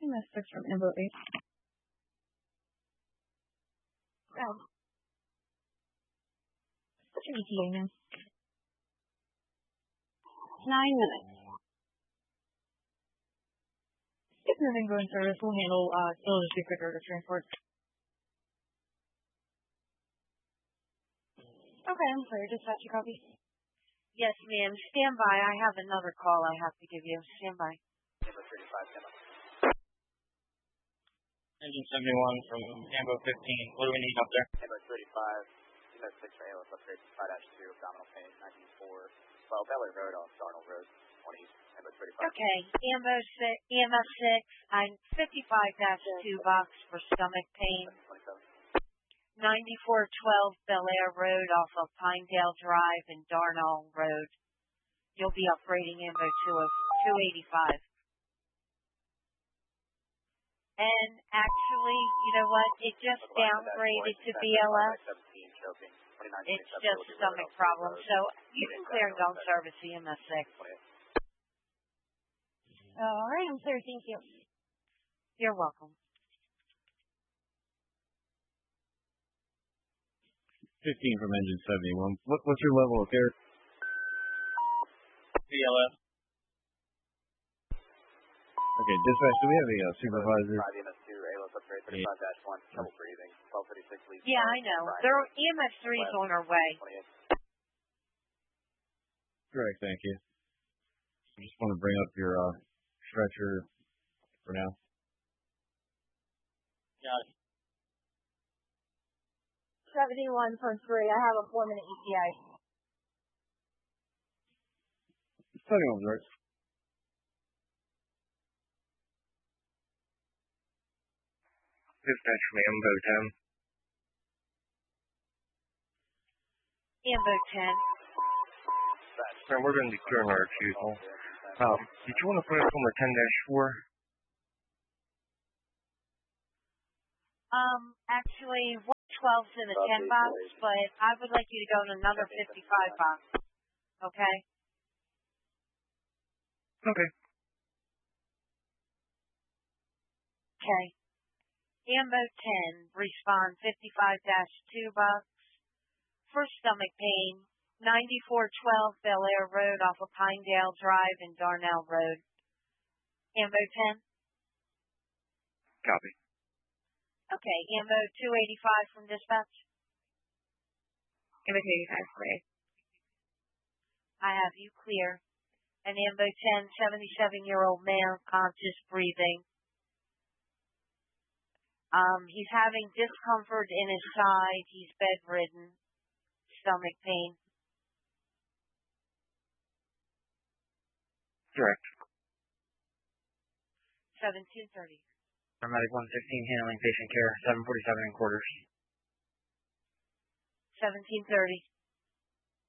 EMS 6 from Ambo 8. What's your ETA now? 9 minutes. If moving going service, we'll handle, it'll just be quicker to transport. Okay, I'm sorry, dispatch your copy. Yes, ma'am. Stand by. I have another call I have to give you. Stand by. Ambo 35, stand by. Engine 71 from Ambo 15. What do we need up there? Ambo 35, EMS 6 for ALS upgrade 5-2, abdominal pain, 19-4, 12 Bellary Road off Darnell Road, 20, Ambo 35. Okay, EMS 6, I'm 55-2 box for stomach pain. 27. 9412 Bel Air Road off of Pinedale Drive and Darnell Road. You'll be upgrading Ambo 285. And actually, you know what? It just downgraded to BLS. It's just stomach problem. So you can clear and go service EMS 6. All right, I'm clear. Thank you. You're welcome. 15 from engine 71. What's your level of care? BLS. Okay, dispatch, do we have a supervisor? 5 EMS 2, ALS upgrade 35-1, trouble breathing, 1236 leads. Yeah, I know. Their EMS 3 is on our way. 28. Correct, thank you. I just want to bring up your stretcher for now. Got it. 71.3. I have a 4-minute ETA. 71's right. Dispatch from Ambo 10. Ambo 10. Ma'am, we're going to be clearing our refusal. Did you want to put us on the 10-4? Actually, 112's in the 10 box, but I would like you to go in another 55 box. Okay? Okay. Okay. Ambo 10, respond 55-2 box for stomach pain, 9412 Bel Air Road off of Pinedale Drive and Darnell Road. Ambo 10? Copy. Okay, Ambo 285 from dispatch. Ambo 285, clear. I have you clear. And Ambo 10, 77-year-old male, conscious breathing. He's having discomfort in his side. He's bedridden. Stomach pain. Correct. 1730. Paramedic 115 handling patient care, 747 in quarters. 1730.